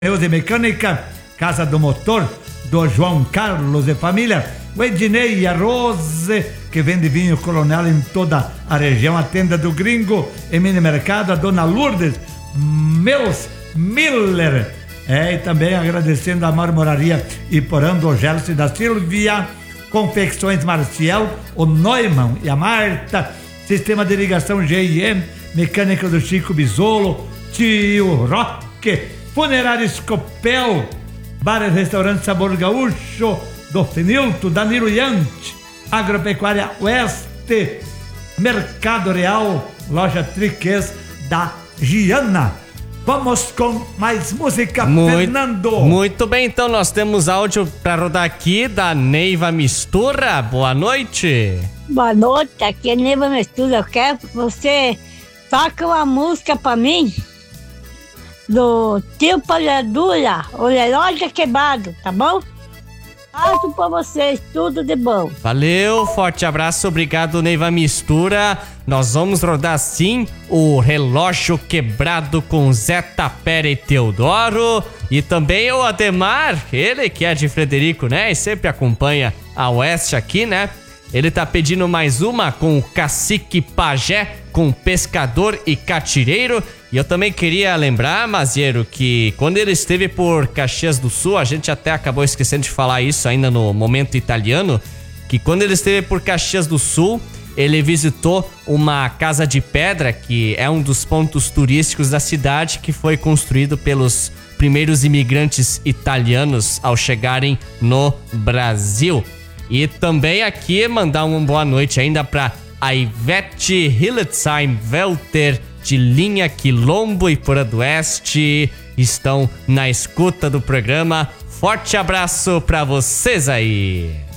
Pneus e Mecânica, Casa do Motor, do João Carlos e família, o Ednei e a Rose, que vende vinho Coronel em toda a região, a Tenda do Gringo e Mini Mercado, a Dona Lourdes Meus Miller, e também agradecendo a Marmoraria Iporã, do Gelson da Silvia, Confecções Marcial, o Neumann e a Marta, Sistema de Irrigação GIM, Mecânica do Chico Bisolo, Tio Roque, Funerária Escopel, Bar e Restaurante Sabor Gaúcho, do Finilto, Danilo Yante, Agropecuária Oeste, Mercado Real, Loja Triques da Giana. Vamos com mais música, Fernando. Muito bem, então nós temos áudio para rodar aqui da Neiva Mistura. Boa noite. Boa noite, aqui é Neiva Mistura. Eu quero que você toque uma música para mim do Tio Palhadura, o relógio quebrado, tá bom? Passo pra vocês, tudo de bom. Valeu, forte abraço, obrigado Neiva Mistura. Nós vamos rodar sim o Relógio Quebrado com Zé Tapera e Teodoro. E também o Ademar, ele que é de Frederico, né? E sempre acompanha a Oeste aqui, né? Ele tá pedindo mais uma com o Cacique Pajé, com Pescador e Catireiro. E eu também queria lembrar, Maziero, que quando ele esteve por Caxias do Sul, a gente até acabou esquecendo de falar isso ainda no momento italiano, que quando ele esteve por Caxias do Sul, ele visitou uma casa de pedra, que é um dos pontos turísticos da cidade, que foi construído pelos primeiros imigrantes italianos ao chegarem no Brasil. E também aqui mandar uma boa noite ainda para a Ivete Hilletsheim Welter, de Linha Quilombo e Fora do Oeste, estão na escuta do programa. Forte abraço para vocês aí.